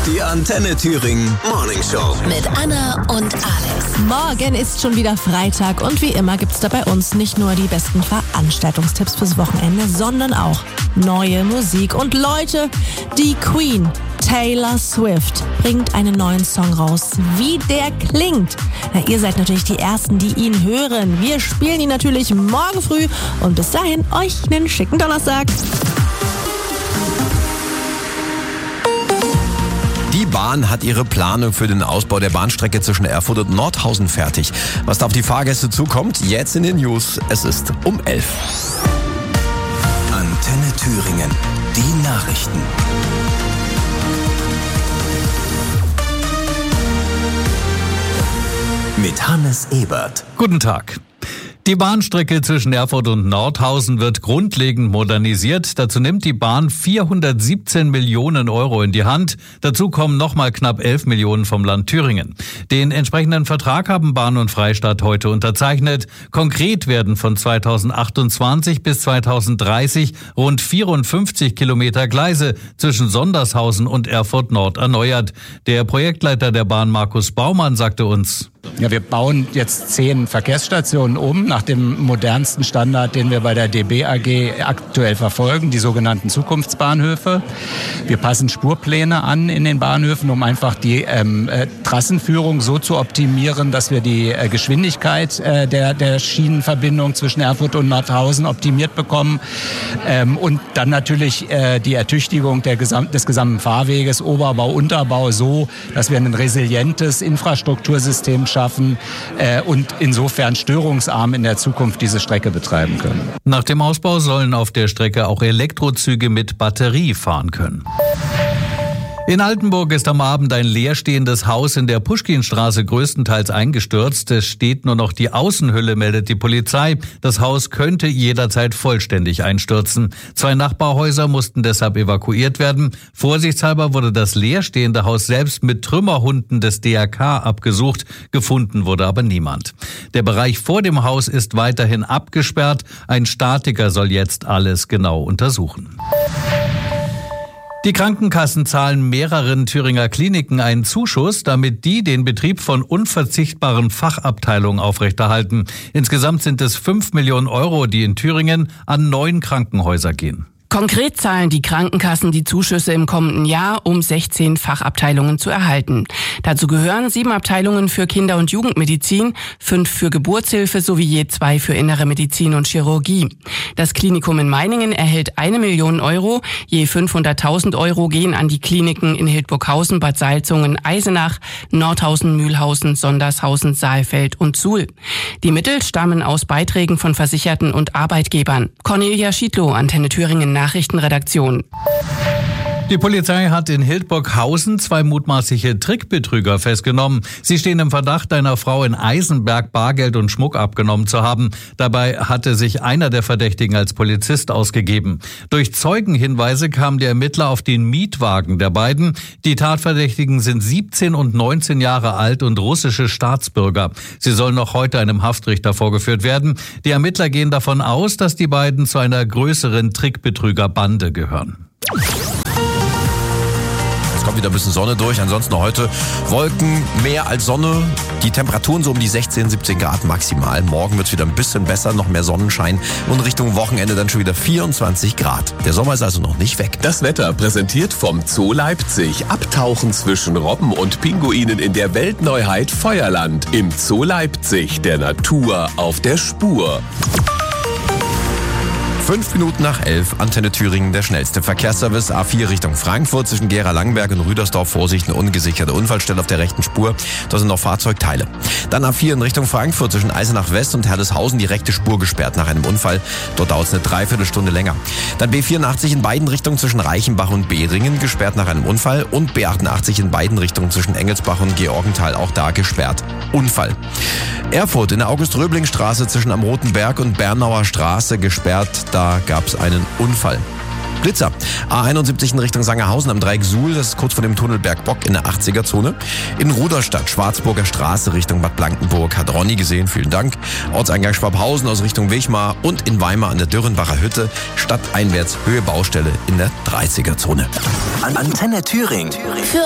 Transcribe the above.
Die Antenne Thüringen Morning Show. Mit Anna und Alex. Morgen ist schon wieder Freitag und wie immer gibt's da bei uns nicht nur die besten Veranstaltungstipps fürs Wochenende, sondern auch neue Musik. Und Leute, die Queen, Taylor Swift, bringt einen neuen Song raus. Wie der klingt? Na, ihr seid natürlich die Ersten, die ihn hören. Wir spielen ihn natürlich morgen früh und bis dahin euch einen schicken Donnerstag. Die Bahn hat ihre Planung für den Ausbau der Bahnstrecke zwischen Erfurt und Nordhausen fertig. Was da auf die Fahrgäste zukommt, jetzt in den News. Es ist um 11. Antenne Thüringen. Die Nachrichten. Mit Hannes Ebert. Guten Tag. Die Bahnstrecke zwischen Erfurt und Nordhausen wird grundlegend modernisiert. Dazu nimmt die Bahn 417 Millionen Euro in die Hand. Dazu kommen nochmal knapp 11 Millionen vom Land Thüringen. Den entsprechenden Vertrag haben Bahn und Freistaat heute unterzeichnet. Konkret werden von 2028 bis 2030 rund 54 Kilometer Gleise zwischen Sondershausen und Erfurt Nord erneuert. Der Projektleiter der Bahn, Markus Baumann, sagte uns: Ja, wir bauen jetzt 10 Verkehrsstationen um nach dem modernsten Standard, den wir bei der DB AG aktuell verfolgen, die sogenannten Zukunftsbahnhöfe. Wir passen Spurpläne an in den Bahnhöfen, um einfach die Trassenführung so zu optimieren, dass wir die Geschwindigkeit der Schienenverbindung zwischen Erfurt und Nordhausen optimiert bekommen. Und dann natürlich die Ertüchtigung des gesamten Fahrweges, Oberbau, Unterbau, so, dass wir ein resilientes Infrastruktursystem schaffen und insofern störungsarm in der Zukunft diese Strecke betreiben können. Nach dem Ausbau sollen auf der Strecke auch Elektrozüge mit Batterie fahren können. In Altenburg ist am Abend ein leerstehendes Haus in der Puschkinstraße größtenteils eingestürzt. Es steht nur noch die Außenhülle, meldet die Polizei. Das Haus könnte jederzeit vollständig einstürzen. 2 Nachbarhäuser mussten deshalb evakuiert werden. Vorsichtshalber wurde das leerstehende Haus selbst mit Trümmerhunden des DRK abgesucht. Gefunden wurde aber niemand. Der Bereich vor dem Haus ist weiterhin abgesperrt. Ein Statiker soll jetzt alles genau untersuchen. Die Krankenkassen zahlen mehreren Thüringer Kliniken einen Zuschuss, damit die den Betrieb von unverzichtbaren Fachabteilungen aufrechterhalten. Insgesamt sind es 5 Millionen Euro, die in Thüringen an 9 Krankenhäuser gehen. Konkret zahlen die Krankenkassen die Zuschüsse im kommenden Jahr, um 16 Fachabteilungen zu erhalten. Dazu gehören 7 Abteilungen für Kinder- und Jugendmedizin, 5 für Geburtshilfe sowie je 2 für Innere Medizin und Chirurgie. Das Klinikum in Meiningen erhält 1 Million Euro, je 500.000 Euro gehen an die Kliniken in Hildburghausen, Bad Salzungen, Eisenach, Nordhausen, Mühlhausen, Sondershausen, Saalfeld und Suhl. Die Mittel stammen aus Beiträgen von Versicherten und Arbeitgebern. Cornelia Schiedlow, Antenne Thüringen Nachrichtenredaktion. Die Polizei hat in Hildburghausen 2 mutmaßliche Trickbetrüger festgenommen. Sie stehen im Verdacht, einer Frau in Eisenberg Bargeld und Schmuck abgenommen zu haben. Dabei hatte sich einer der Verdächtigen als Polizist ausgegeben. Durch Zeugenhinweise kamen die Ermittler auf den Mietwagen der beiden. Die Tatverdächtigen sind 17 und 19 Jahre alt und russische Staatsbürger. Sie sollen noch heute einem Haftrichter vorgeführt werden. Die Ermittler gehen davon aus, dass die beiden zu einer größeren Trickbetrügerbande gehören. Kommt wieder ein bisschen Sonne durch, ansonsten heute Wolken, mehr als Sonne, die Temperaturen so um die 16, 17 Grad maximal. Morgen wird es wieder ein bisschen besser, noch mehr Sonnenschein und Richtung Wochenende dann schon wieder 24 Grad. Der Sommer ist also noch nicht weg. Das Wetter präsentiert vom Zoo Leipzig. Abtauchen zwischen Robben und Pinguinen in der Weltneuheit Feuerland. Im Zoo Leipzig, der Natur auf der Spur. 5 Minuten nach 11, Antenne Thüringen, der schnellste Verkehrsservice. A4 Richtung Frankfurt zwischen Gera-Langenberg und Rüdersdorf. Vorsicht, eine ungesicherte Unfallstelle auf der rechten Spur. Da sind noch Fahrzeugteile. Dann A4 in Richtung Frankfurt zwischen Eisenach West und Herleshausen. Die rechte Spur gesperrt nach einem Unfall. Dort dauert es eine Dreiviertelstunde länger. Dann B84 in beiden Richtungen zwischen Reichenbach und Behringen gesperrt nach einem Unfall. Und B88 in beiden Richtungen zwischen Engelsbach und Georgenthal, auch da gesperrt. Unfall. Erfurt in der August-Röbling-Straße zwischen am Roten Berg und Bernauer Straße gesperrt. Da gab es einen Unfall. Blitzer. A71 in Richtung Sangerhausen am Dreieck Suhl, das ist kurz vor dem Tunnel Bergbock in der 80er-Zone. In Ruderstadt, Schwarzburger Straße Richtung Bad Blankenburg, hat Ronny gesehen, vielen Dank. Ortseingang Schwabhausen aus Richtung Wichmar und in Weimar an der Dürrenbacher Hütte, stadteinwärts Höhe Baustelle in der 30er-Zone. Antenne Thüringen.